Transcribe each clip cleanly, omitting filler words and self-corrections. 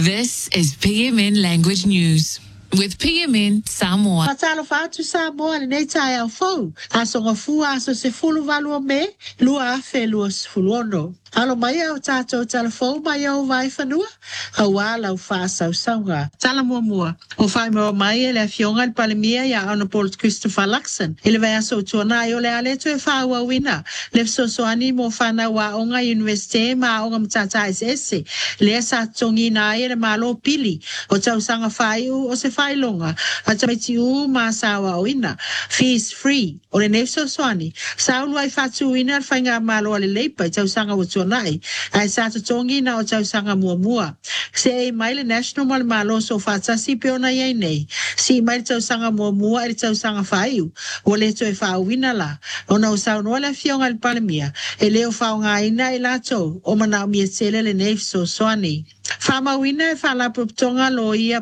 This is PMN Language News with PMN Samoa. Matalo fatu Samoa le nei tai au fau. Aso ngafua aso se fulu valua me, lua afe lua sifuluono. Alo mai au tātou telefou mai au vai whanua, au ala au whāsau saunga. Tala mua. O whai mua mai e le fionga le palemia ia Honourable Christopher Luxon. Ele vai aso tuana i o le aleto e whaua wina. Le fsosoani mo whana wa onga universite ma onga mtata ese. Le sa tongi na e le malo pili. O tau sanga whaiu o se whailonga. A tamaiti u ma sawa wina. Fees free. O le nefsosoani. Saulu ai whatu wina le whainga malo ale leipa. Tau sanga watua nai ai sa tongi na o tau sanga mua se e mai le national mal malo so fatasi pe ona ye nei si mai tau sanga mua e tau sanga faiu o le to e fa wina la ona o sa no le fionga le palemia e le o fa nga ina i lato o mana mi sele le nei so soani Fama wina e fala proptonga loia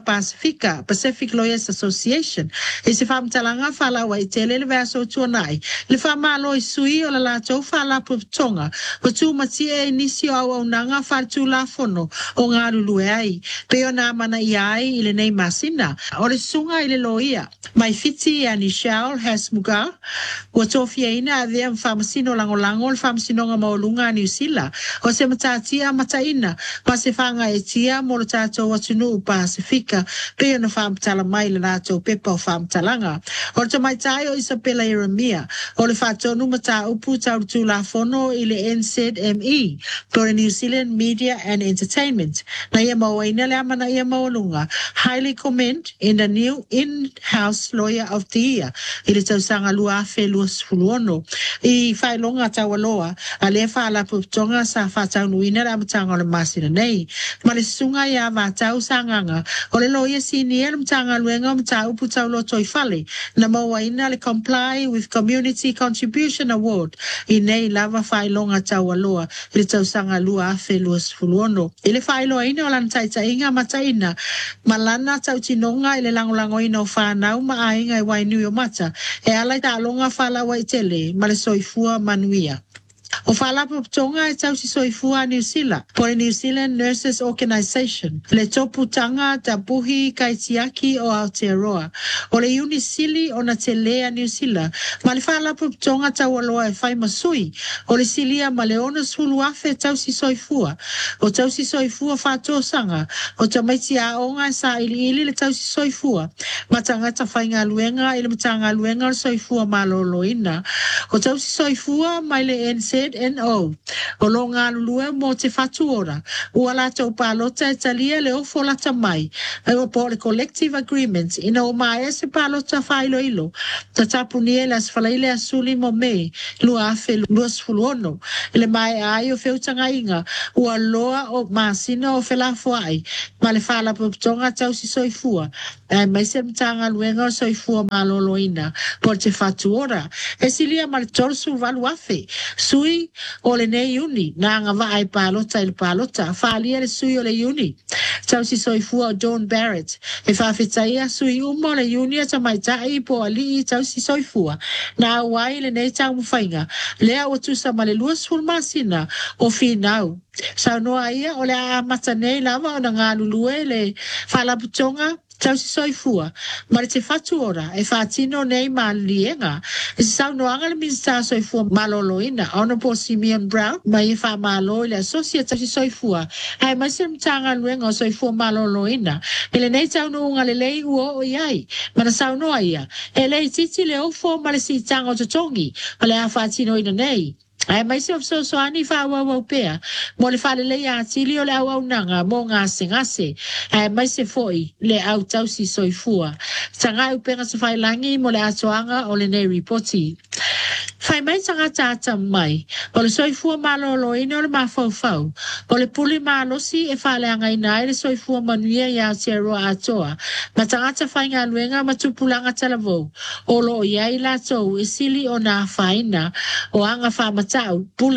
Pacific Lawyers Association. E se fam talanga fala wa itele le verso tuanai. Le fama loi sui o la lato fala proptonga. O tu mati e inisio au nanga fatu la fono o ngā lulue ai. Peo na mana iai ile nei masina. O le sunga ile loia. Mai fiti a Nishal Hasmuga. O tofia ina a vea mfamasino langolango le famasino nga maolunga New Zealand. O se matatia mataina. Pa se fanga e tia mo le tātou atunu Pasifika pe ona whaamtala mai le nātou pepa o whaamtalanga. O le tamaitai o Isabella Eremia o le whaatonu mata upu taurutu la fono i le NZME po le New Zealand Media and Entertainment. Na ia mawaina le amana ia mawalunga. Highly comment in the new in-house lawyer of the year. I le tausanga lua afe lua sfuluono. I whailonga tawaloa a le whaala putonga sa whaataunuina le amatanga o le masina nei. Ma le sunga ia vatau sanganga o le loia senior mtanga luenga mtau putau lo toifale na mawaina le comply with community contribution award i nei lava whailonga taualoa le tausanga lua afe lua sfuluono i le whailoa ina o lan taitainga mataina malana tautinonga i le langolango ina o whanau ma ainga i wainu o mata e alai talonga whala waitele ma le soifua manuia O whalapo tonga e tau si soifua New Zealand, po le New Zealand Nurses Organisation, le toputanga ta puhi kaitiaki o Aotearoa, o le unisili o na te lea New Zealand, ma le whalapo tonga ta waloa e whai masui, o le silia ma le ona sulu afe tau si soifua, o tau si soifua whato sanga, o ta maiti a onga sa ili le tau si soifua, ma tangata whainga luenga ili matanga luenga o soifua maloloina, o tau si soifua mai le NZNO. O lo ngā lulue mo te whatu ora. Ua la tau pālota e talia le ofo la tamai. E o po le collective agreements. Ina o mai se pālota whailo ilo. Ta tapunie las whalaile asuli mo me. Lua afe lua sfuluono. Ele mai ai o whiutanga inga. Ua loa o masina o whelafo ai. Ma le whala putonga tau si soifua. Ai mai se mtanga luenga o soifua maloloina. Po te whatu ora. E silia ma le torsu valu afe. Sui o le nei uni, na nga vai palota il palota, whaalia le sui o le uni. Tau si soifua o Dawn Barrett, e whawhitaia sui umo le uni a tamaitai po ali tau si soifua. Na wai le nei tau mwhainga, lea o tusa ma le luas fulmasina o finau. Sau noa ia o le a matanei lava o na ngā lulue le whalaputonga, tau si soifua, ma le te whatu ora, e whatino nei ma lienga. E se sau noanga le minsta soifua maloloina, Honourable Simeon Brown, ma i wha malo i le associate tau si soifua. Ai mai se mtanga luenga o soifua maloloina. E le nei tau nounga le lei ua o iai, ma na sau noa ia. E lei titi le ofo ma le si tanga o totongi, ma le a whatino ina nei. Ai mai se so ani fa wa pea mo le fale le atili o le au nanga mo ngase ai mai se foi le au tau si soifua tanga u penga se fai langi mo le atoanga o le nei reporti fai mai tanga tata mai o le soifua malolo ina o le mafau o le puli malosi e fale anga ina le soifua manuia ya Aotearoa atoa ma tanga ta fai ngā luenga ma tupulanga talavou o lo ia i lato e sili o na faina o anga fa tau bullying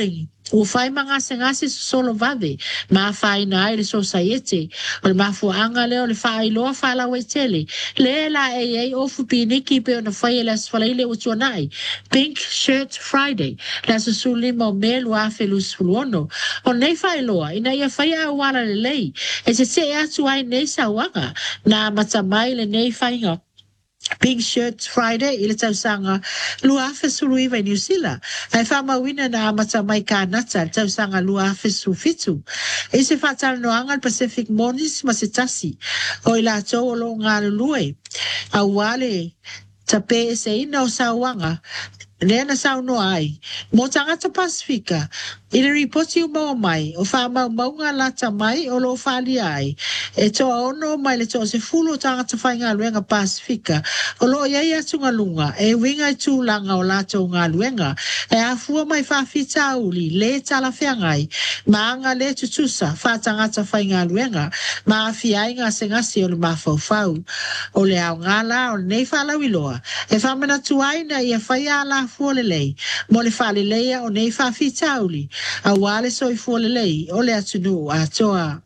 o fai mga sengasi solo vade ma fai na le society o le mafuanga le o le fai loa fala wetele le la e o fupini ki pe ona fai le asfala ile utuanai Pink Shirt Friday la susuli mo melu a felus fuluono o nei fai loa ina ia fai a wala le lei e se atu ai nei sa wanga na matamai le nei fai nga Pink Shirt Friday ile tausanga lua fesului vai New Zealand ai fama wina na matamai ka nata tausanga lua fesu fitu e se fatal no angal Pacific Mornings masitasi o ila to lo ngalo lue awale tape se ina sawanga Nena sao no ai. Mo tangata Pasifika, ile ripoti umau mai, o wha maunga lata mai, o lo whali ai. E toa ono mai le toa se fulu tangata whainga luenga Pasifika, o lo iai atu ngā lunga, e winga i tūlanga o lato ngā luenga, e afua mai whawhita uli, le tala whiangai, maanga le tutusa, wha tangata whainga luenga, ma awhiai ngā sengasi o le mawhauwhau, o le au ngala, o le nei whalawiloa, e whamana tuaina i a whaia ala fuolelei mo le faleleia o nei fafitauli a wale soi fuolelei o le atunu a toa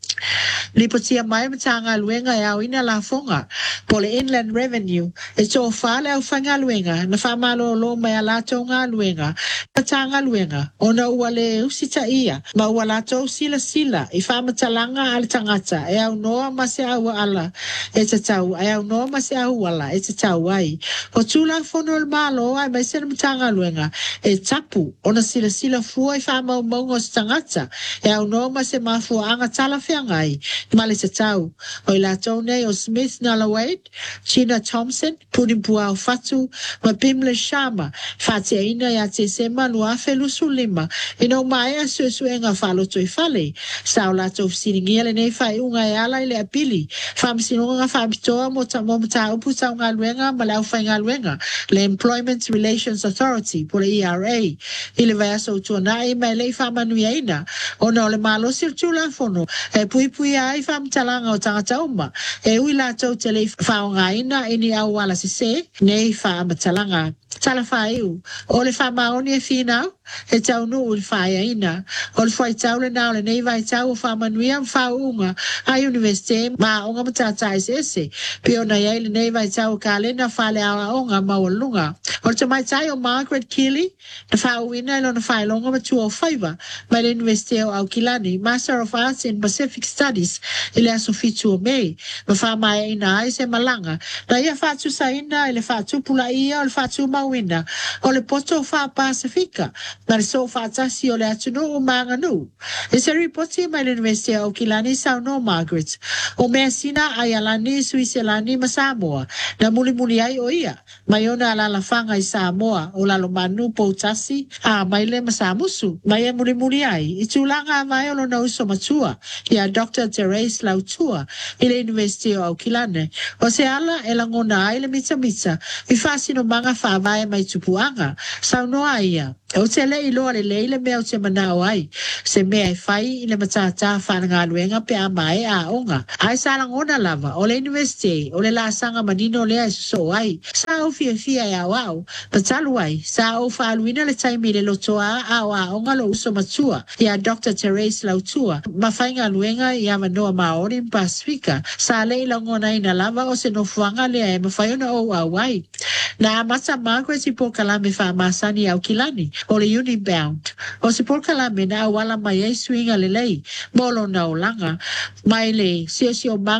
Lipotia mai matanga luenga e au ina la fonga po le Inland Revenue e to fale au fanga luenga na famalo lo mai ala tonga luenga matanga luenga ona wale usita ia ma wala to sila i fama talanga al tangata e au noa mase au ala e tatau e au noa mase au ala e tatau ai o tula fono el malo ai mai sen matanga luenga e tapu ona sila fua i fama mongo tangata e au noa mase mafu anga tala fiangai male tatau o ila tone o Smith Nalawait China Thompson Punimpua Fatu ma Pimle Shama fate ina ya te sema lua felusu lima ino mai a suenga falo toi fale sao la to siningia le nei fai unga e ala ile apili fam sinunga fam toa mo ta upu sa unga luenga ma lau fai luenga le Employment Relations Authority por ERA ile vai aso tuana e mai le fama nuiaina o no le malo sil tula fono e pui ai fam talanga o tangata uma e uila tau tele whaonga ina ini au wala se nei fam talanga tala whaiu o le whamaoni e whinau e tau nu ul whaia ina o le whai tau le nao le nei vai tau o whamanuia whaunga a universite ma onga matata ese pio na iai le nei vai tau ka lena whale awa onga mawalunga o le tamai tai o Margaret Keeley na whauina ilo na whailonga ma 205 mai le universite o Aukilani Master of Arts in Pacific Studies ile aso fitu o mei ma whamaya ina ai se malanga na ia whatu sa ina ile whatu pula ia o le whatu mawina o le poto wha Pasifika na le so whatasi o le atunu o manganu e se ripoti mai le universite o Aukilani sao no Margaret o mea sina ai alani Suiselani ma Samoa na muli ai o ia mai ona ala whanga i Samoa o lalo manu poutasi a mai le masamusu mai e muli ai i tūlanga mai o lo na uso matua ia Dr. Therese Lautua i le University o Aukilane o se ala e langona ai le mita i whasino manga whawai mai tupuanga sau noa ia o te le ilo le leile mea o te manao ai se mea e whai i le matata whananga luenga pe a mai a onga ai sa langona lava o le University o le lasanga manino lea e so ai sa o fia e au au patalu ai sa o whaaluina le taimi le lotoa a onga lo uso matua ia Dr. Therese Lautua ma whainga luenga ia manoa Maori Pasifika sa le ilangona ina lava o se no fuanga lea e mawhaiona o awai na amata Margaret i Pokalame whaamasani au Kilani o le Unibound o se Pokalame na awala mai e suinga le lei molo na olanga mai le sio manga